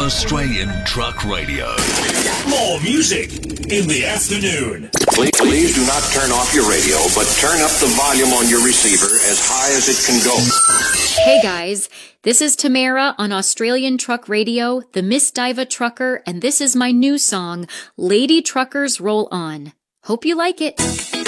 Australian Truck Radio. More music in the afternoon. Please do not turn off your radio, but turn up the volume on your receiver as high as it can go. Hey guys, this is Tamara on Australian Truck Radio, the Miss Diva Trucker, and this is my new song, Lady Truckers Roll On. Hope you like it.